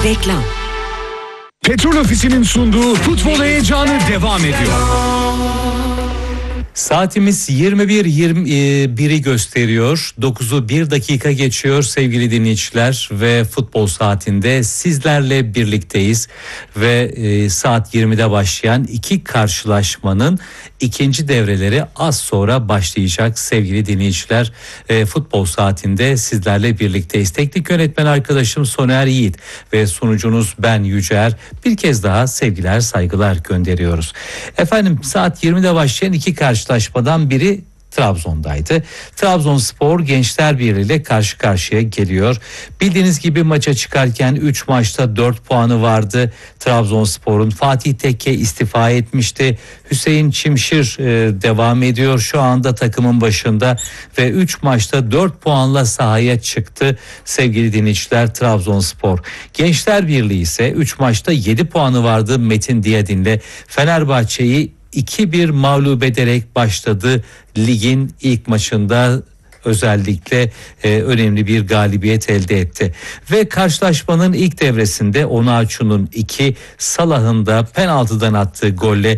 Reklam. Petrol Ofisi'nin sunduğu futbol heyecanı devam ediyor. Saatimiz 21:21'i gösteriyor. 9'u 1 dakika geçiyor sevgili dinleyiciler ve futbol saatinde sizlerle birlikteyiz. Ve saat 20'de başlayan iki karşılaşmanın ikinci devreleri az sonra başlayacak sevgili dinleyiciler. Futbol saatinde sizlerle birlikteyiz. Teknik yönetmen arkadaşım Soner Yiğit ve sunucunuz ben Yücer. Bir kez daha sevgiler, saygılar gönderiyoruz. Efendim, saat 20'de başlayan iki karşılaşmadan biri Trabzon'daydı. Trabzonspor Gençler Birliği ile karşı karşıya geliyor. Bildiğiniz gibi maça çıkarken 3 maçta 4 puanı vardı. Trabzonspor'un Fatih Tekke istifa etmişti. Hüseyin Çimşir devam ediyor şu anda takımın başında ve 3 maçta 4 puanla sahaya çıktı sevgili dinleyiciler Trabzonspor. Gençler Birliği ise 3 maçta 7 puanı vardı. Metin Diyadin'le Fenerbahçe'yi 2-1 mağlup ederek başladı ligin ilk maçında. Özellikle önemli bir galibiyet elde etti. Ve karşılaşmanın ilk devresinde Onaçu'nun 2, Salah'ın da penaltıdan attığı golle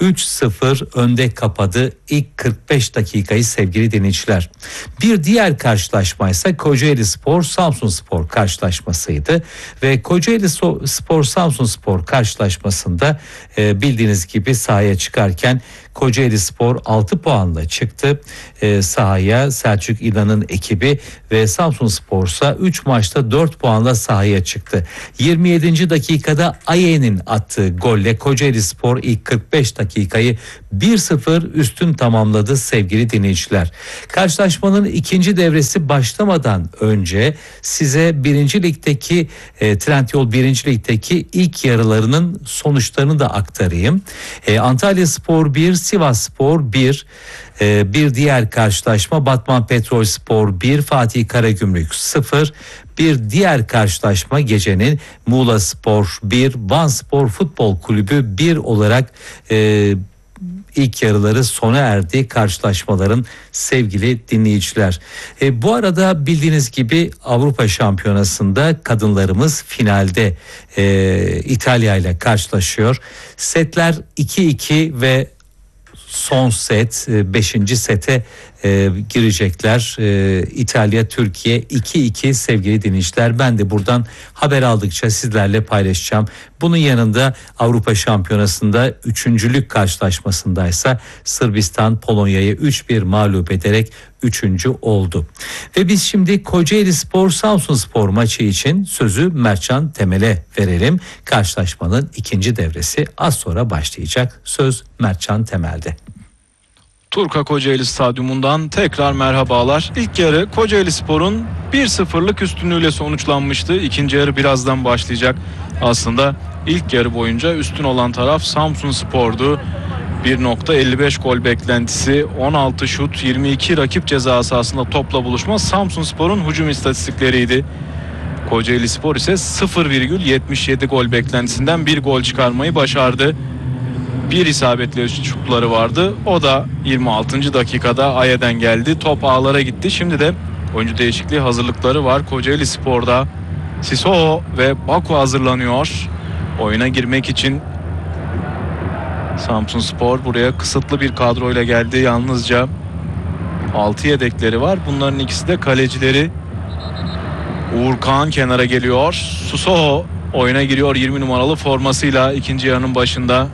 3-0 önde kapadı ilk 45 dakikayı sevgili dinleyiciler. Bir diğer karşılaşma ise Kocaelispor Samsunspor karşılaşmasıydı ve Kocaelispor Samsunspor karşılaşmasında bildiğiniz gibi sahaya çıkarken Kocaelispor 6 puanla çıktı sahaya Selçuk İnan'ın ekibi ve Samsunspor ise 3 maçta 4 puanla sahaya çıktı. 27. dakikada Aye'nin attığı golle Kocaelispor ilk 45 dakikayı 1-0 üstün tamamladı sevgili dinleyiciler. Karşılaşmanın ikinci devresi başlamadan önce size 1. Lig'deki Trendyol 1. Lig'deki ilk yarılarının sonuçlarını da aktarayım. Antalyaspor 1, Sivasspor 1. Bir diğer karşılaşma Batman Petrolspor 1, Fatih Karagümrük 0. Bir diğer karşılaşma gecenin Muğlaspor 1, Vanspor Futbol Kulübü 1 olarak ilk yarıları sona erdi karşılaşmaların sevgili dinleyiciler. Bu arada bildiğiniz gibi Avrupa Şampiyonası'nda kadınlarımız finalde İtalya ile karşılaşıyor. Setler 2-2 ve son set 5. sete girecekler. İtalya Türkiye 2-2 sevgili dinleyiciler. Ben de buradan haber aldıkça sizlerle paylaşacağım. Bunun yanında Avrupa Şampiyonası'nda 3. karşılaşmasındaysa Sırbistan Polonya'yı 3-1 mağlup ederek 3. oldu. Ve biz şimdi Kocaelispor Samsunspor maçı için sözü Mertcan Temel'e verelim. Karşılaşmanın ikinci devresi az sonra başlayacak. Söz Mertcan Temel'de. Turka Kocaeli Stadyumundan tekrar merhabalar. İlk yarı Kocaelispor'un 1-0'lık üstünlüğüyle sonuçlanmıştı. İkinci yarı birazdan başlayacak. Aslında ilk yarı boyunca üstün olan taraf Samsunspor'du. 1.55 gol beklentisi, 16 şut, 22 rakip ceza sahasında topla buluşma Samsunspor'un hücum istatistikleriydi. Kocaelispor ise 0,77 gol beklentisinden bir gol çıkarmayı başardı. Bir isabetli şutları vardı. O da 26. dakikada Aye'den geldi. Top ağlara gitti. Şimdi de oyuncu değişikliği hazırlıkları var Kocaelispor'da. Sissoko ve Baku hazırlanıyor oyuna girmek için. Samsunspor buraya kısıtlı bir kadroyla geldi. Yalnızca 6 yedekleri var. Bunların ikisi de kalecileri. Uğur Kağan kenara geliyor. Sissoko oyuna giriyor 20 numaralı formasıyla ikinci yarının başında.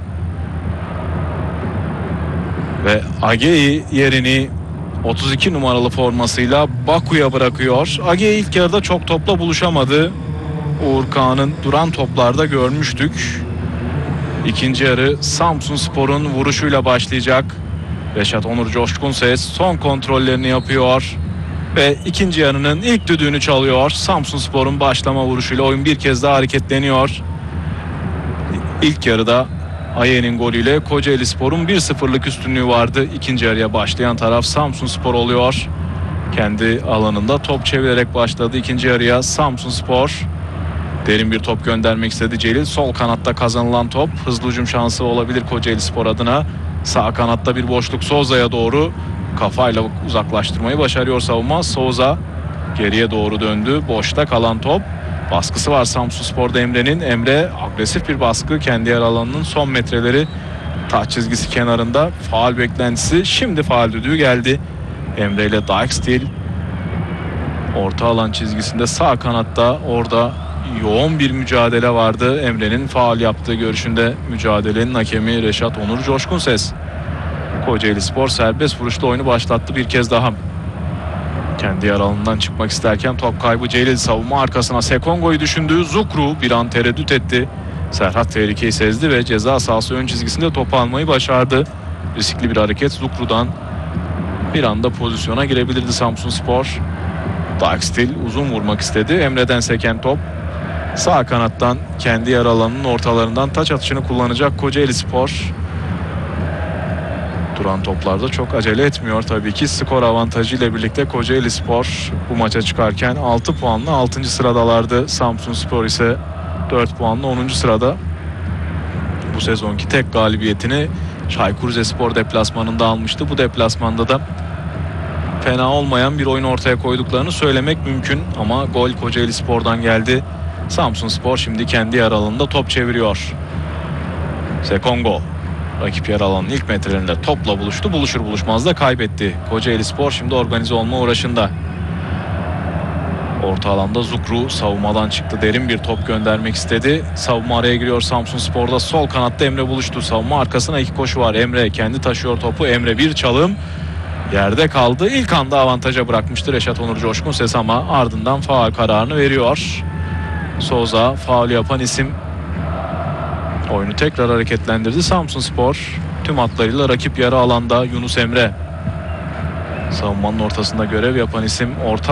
Ve Agei yerini 32 numaralı formasıyla Baku'ya bırakıyor. Agei ilk yarıda çok topla buluşamadı. Uğur Kağan'ın duran toplarda görmüştük. İkinci yarı Samsunspor'un vuruşuyla başlayacak. Reşat Onur Coşkunses son kontrollerini yapıyor. Ve ikinci yarının ilk düdüğünü çalıyor. Samsunspor'un başlama vuruşuyla oyun bir kez daha hareketleniyor. İlk yarıda Aye'nin golüyle Kocaelispor'un 1-0'lık üstünlüğü vardı. İkinci yarıya başlayan taraf Samsunspor oluyor. Kendi alanında top çevirerek başladı ikinci yarıya Samsunspor. Derin bir top göndermek istedi Celil. Sol kanatta kazanılan top. Hızlı hücum şansı olabilir Kocaelispor adına. Sağ kanatta bir boşluk Souza'ya doğru. Kafayla uzaklaştırmayı başarıyor savunma. Souza geriye doğru döndü. Boşta kalan top. Baskısı var Samsunspor'da Emre'nin. Emre agresif bir baskı, kendi yer alanının son metreleri, taç çizgisi kenarında faul beklentisi. Şimdi faul düdüğü geldi. Emre ile Dijkstil orta alan çizgisinde sağ kanatta, orada yoğun bir mücadele vardı. Emre'nin faul yaptığı görüşünde mücadelenin hakemi Reşat Onur Coşkunses. Kocaelispor serbest vuruşla oyunu başlattı bir kez daha. Kendi yer alanından çıkmak isterken top kaybı Celil, savunma arkasına Sekongo'yu düşündüğü Zukru bir an tereddüt etti. Serhat tehlikeyi sezdi ve ceza sahası ön çizgisinde topu almayı başardı. Riskli bir hareket Zukru'dan, bir anda pozisyona girebilirdi Samsunspor. Dijkstil uzun vurmak istedi. Emre'den seken top sağ kanattan, kendi yer alanının ortalarından taç atışını kullanacak Kocaelispor. Duran toplarda çok acele etmiyor tabii ki. Skor avantajı ile birlikte Kocaelispor bu maça çıkarken 6 puanla 6. sıradalardı. Samsunspor ise 4 puanla 10. sırada. Bu sezonki tek galibiyetini Çaykur Rizespor deplasmanında almıştı. Bu deplasmanda da fena olmayan bir oyun ortaya koyduklarını söylemek mümkün ama gol Kocaelispor'dan geldi. Samsunspor şimdi kendi yer alanında top çeviriyor. Sekongo rakip yer alanının ilk metrelerinde topla buluştu. Buluşur buluşmaz da kaybetti. Kocaelispor şimdi organize olma uğraşında. Orta alanda Zukru savunmadan çıktı. Derin bir top göndermek istedi. Savunma araya giriyor Samsunspor'da. Sol kanatta Emre buluştu. Savunma arkasına 2 koşu var. Emre kendi taşıyor topu. Emre bir çalım. Yerde kaldı. İlk anda avantaja bırakmıştı Reşat Onur Coşkunses ama ardından faul kararını veriyor. Souza faul yapan isim. Oyunu tekrar hareketlendirdi Samsunspor. Tüm hatlarıyla rakip yarı alanda Yunus Emre. Savunmanın ortasında görev yapan isim, orta